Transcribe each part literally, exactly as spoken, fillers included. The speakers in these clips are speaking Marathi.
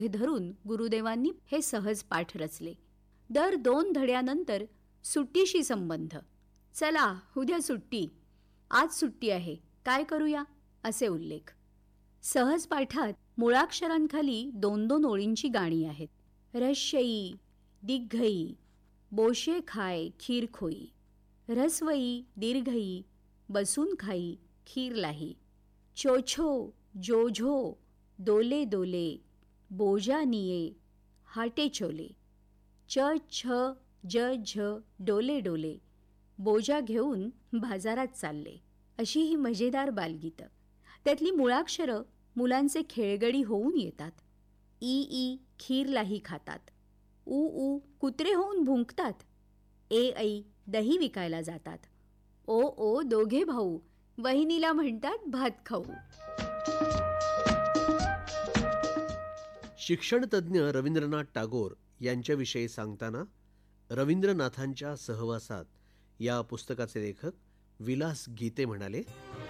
हे धरून गुरुदेवांनी हे सहज पाठ रचले. दर दोन धड्यानंतर सुट्टीशी संबंध. चला उद्या सुट्टी, आज सुट्टी आहे, काय करूया, असे उल्लेख. सहज पाठात मुळाक्षरांखाली दोन दोन ओळींची गाणी आहेत. रश्यई दिग्घई बोशे खाय खीर खोई, ऱ्हस्वई दीर्घई बसून खाई खीर लाही, चोछो जोझो दोले दोले बोजा निये हाटे चोले, च छ ज झ डोले डोले बोजा घेऊन बाजारात चालले. अशी ही मजेदार बालगीतं. त्यातली मुळाक्षरं मुलांचे खेळगडी होऊन येतात. ई ई खीर लाही खातात, ऊ ऊ कुत्रे होऊन भुंकतात, ए ऐ दही विकायला जातात, ओ ओ दोघे भाऊ वहिनीला म्हणतात भात खाऊ. शिक्षणतज्ञ रवींद्रनाथ टागोर यांच्याविषयी सांगताना रवींद्रनाथांच्या सहवासात या पुस्तकाचे लेखक विलास गीते म्हणाले,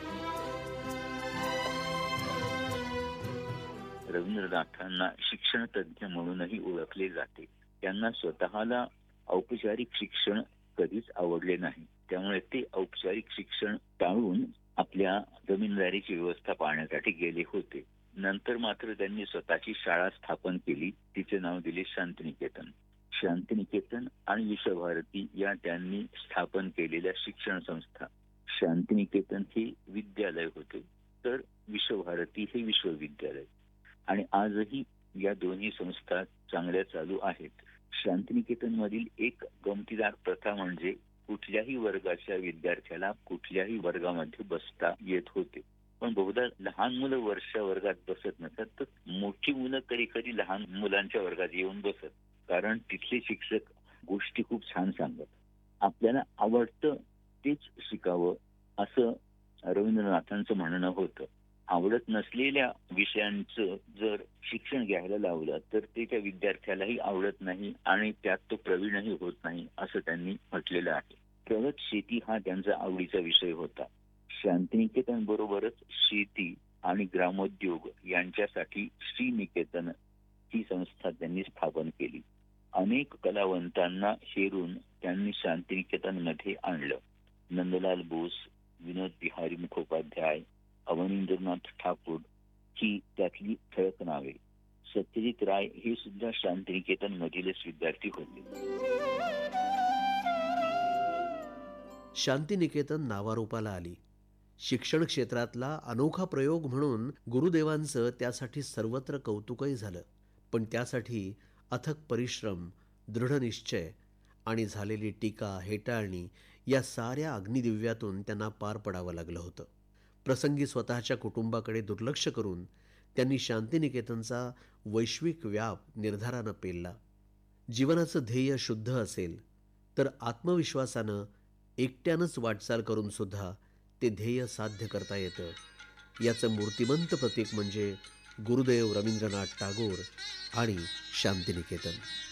रवींद्रनाथांना शिक्षणतज्ञ म्हणूनही ओळखले जाते. त्यांना स्वतःला औपचारिक शिक्षण कधीच आवडले नाही. त्यामुळे ते औपचारिक शिक्षण टाळून आपल्या जमीनदारीची व्यवस्था पाहण्यासाठी गेले होते. नंतर मात्र त्यांनी स्वतःची शाळा स्थापन केली. तिचे नाव दिले शांतिनिकेतन. शांतिनिकेतन आणि विश्वभारती या त्यांनी स्थापन केलेल्या शिक्षण संस्था. शांतिनिकेतन हे विद्यालय होते, तर विश्वभारती हे विश्वविद्यालय. आणि आजही या दोन्ही संस्था चांगल्या चालू आहेत. शांतिनिकेतन मधील एक गमतीदार प्रथा म्हणजे कुठल्याही वर्गाच्या विद्यार्थ्याला कुठल्याही वर्गामध्ये बसता येत होते. पण बहुधा लहान मुलं वर्षा वर्गात बसत नसत, तर मोठी मुलं कधी कधी लहान मुलांच्या वर्गात येऊन बसत. कारण तिथले शिक्षक गोष्टी खूप छान सांगत. आपल्याला आवडतं तेच शिकावं असं रवींद्रनाथांचं म्हणणं होतं. आवडत नसलेल्या विषयांचं जर शिक्षण घ्यायला लावलं तर ते त्या विद्यार्थ्यालाही आवडत नाही आणि त्यात तो प्रवीणही होत नाही असं त्यांनी म्हटलेलं आहे. प्रगत शेती हा त्यांचा आवडीचा विषय होता. शांतिनिकेतन बरोबरच शेती आणि ग्रामोद्योग यांच्यासाठी श्रीनिकेतन ही संस्था त्यांनी स्थापन केली. अनेक कलावंतांना हेरून त्यांनी शांतिनिकेतन मध्ये आणलं. नंदलाल बोस, विनोद बिहारी मुखोपाध्याय, अवनींद्रनाथ ठाकूर ही त्यातली ठळक नावे. सत्यजित राय हे सुद्धा शांतिनिकेतन मधीलच विद्यार्थी होते. शांतिनिकेतन नावारूपाला आली. शिक्षण क्षेत्रातला अनोखा प्रयोग म्हणून गुरुदेवांचं त्यासाठी सर्वत्र कौतुकही झालं. पण त्यासाठी अथक परिश्रम, दृढनिश्चय आणि झालेली टीका हेटाळणी या साऱ्या अग्निदिव्यातून त्यांना पार पडावं लागलं होतं. प्रसंगी स्वतःच्या कुटुंबाकडे दुर्लक्ष करून त्यांनी शांतिनिकेतनचा वैश्विक व्याप निर्धारानं पेलला. जीवनाचं ध्येय शुद्ध असेल तर आत्मविश्वासानं एकट्यानंच वाटचाल करून सुद्धा ते ध्येय साध्य करता येतं. याचं मूर्तिमंत प्रतीक म्हणजे गुरुदेव रवींद्रनाथ टागोर आणि शांतिनिकेतन.